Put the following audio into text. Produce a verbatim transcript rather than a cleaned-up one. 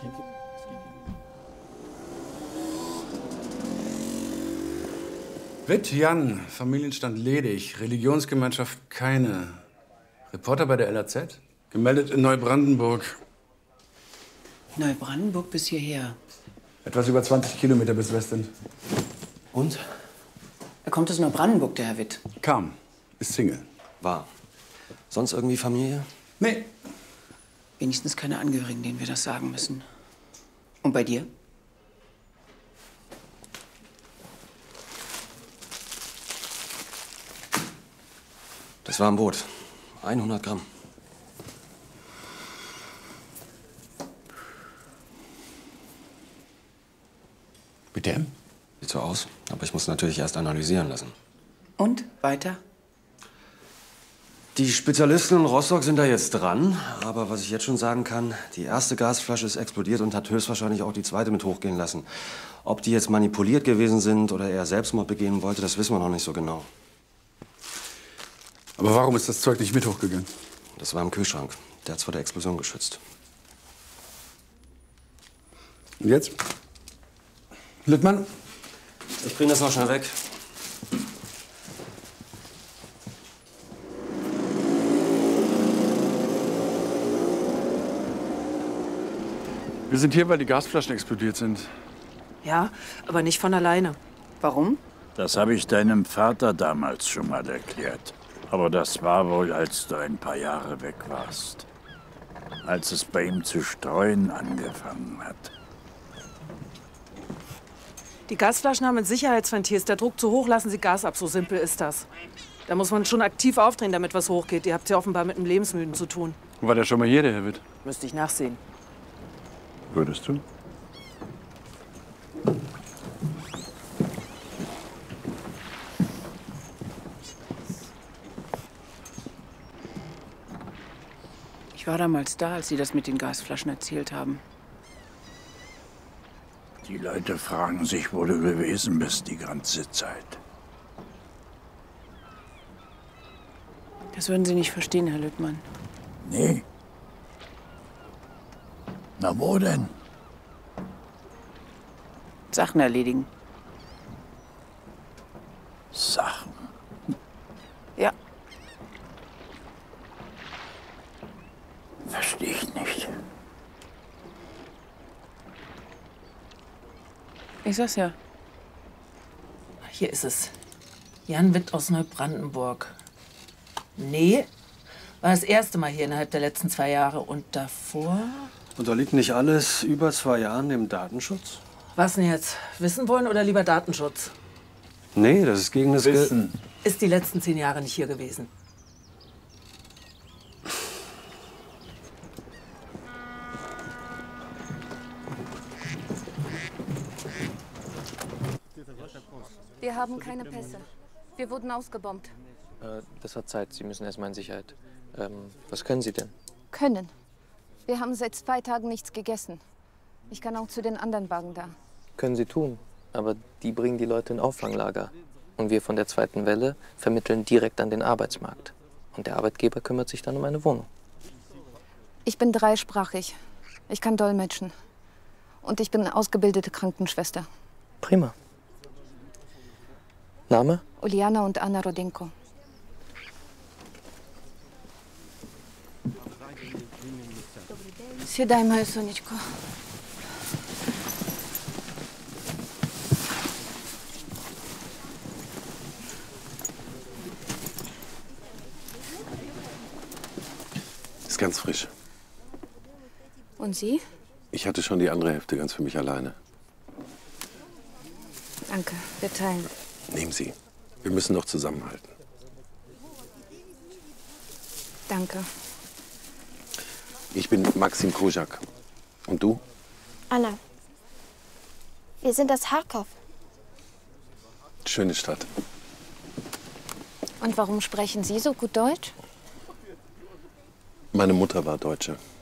Witt, Jan, Familienstand ledig, Religionsgemeinschaft keine. Reporter bei der L A Z? Gemeldet in Neubrandenburg. Neubrandenburg bis hierher. Etwas über zwanzig Kilometer bis Westend. Und? Er kommt aus Neubrandenburg, der Herr Witt. Kam. Ist Single. War. Sonst irgendwie Familie? Nee. Wenigstens keine Angehörigen, denen wir das sagen müssen. Und bei dir? Das war ein Boot. hundert Gramm. Mit dem? Sieht so aus. Aber ich muss natürlich erst analysieren lassen. Und? Weiter? Die Spezialisten in Rostock sind da jetzt dran. Aber was ich jetzt schon sagen kann, die erste Gasflasche ist explodiert und hat höchstwahrscheinlich auch die zweite mit hochgehen lassen. Ob die jetzt manipuliert gewesen sind oder er Selbstmord begehen wollte, das wissen wir noch nicht so genau. Aber warum ist das Zeug nicht mit hochgegangen? Das war im Kühlschrank. Der hat's vor der Explosion geschützt. Und jetzt? Littmann? Ich bring das noch schnell weg. Wir sind hier, weil die Gasflaschen explodiert sind. Ja, aber nicht von alleine. Warum? Das habe ich deinem Vater damals schon mal erklärt. Aber das war wohl, als du ein paar Jahre weg warst. Als es bei ihm zu streuen angefangen hat. Die Gasflaschen haben ein Sicherheitsventil. Ist der Druck zu hoch, lassen sie Gas ab. So simpel ist das. Da muss man schon aktiv aufdrehen, damit was hochgeht. Ihr habt ja offenbar mit einem Lebensmüden zu tun. War der schon mal hier, der Herr Witt? Müsste ich nachsehen. Würdest du? Ich war damals da, als Sie das mit den Gasflaschen erzählt haben. Die Leute fragen sich, wo du gewesen bist die ganze Zeit. Das würden Sie nicht verstehen, Herr Lüttmann. Nee. Na, wo denn? Sachen erledigen. Sachen? Ja. Verstehe ich nicht. Ich sag's ja. Hier ist es. Jan Witt aus Neubrandenburg. Nee, war das erste Mal hier innerhalb der letzten zwei Jahre. Und davor? Unterliegt nicht alles über zwei Jahren dem Datenschutz? Was denn jetzt? Wissen wollen oder lieber Datenschutz? Nee, das ist gegen das Wissen. Ist die letzten zehn Jahre nicht hier gewesen. Wir haben keine Pässe. Wir wurden ausgebombt. Äh, das hat Zeit. Sie müssen erstmal in Sicherheit. Ähm, was können Sie denn? Können. Wir haben seit zwei Tagen nichts gegessen. Ich kann auch zu den anderen Wagen da. Können Sie tun. Aber die bringen die Leute in Auffanglager. Und wir von der zweiten Welle vermitteln direkt an den Arbeitsmarkt. Und der Arbeitgeber kümmert sich dann um eine Wohnung. Ich bin dreisprachig. Ich kann dolmetschen. Und ich bin ausgebildete Krankenschwester. Prima. Name? Uliana und Anna Rodenko. Сідай, моє сонечко. Ist ganz frisch. Und Sie? Ich hatte schon die andere Hälfte ganz für mich alleine. Danke, wir teilen. Nehmen Sie. Wir müssen noch zusammenhalten. Danke. Ich bin Maxim Kozak. Und du? Anna. Wir sind aus Charkow. Schöne Stadt. Und warum sprechen Sie so gut Deutsch? Meine Mutter war Deutsche.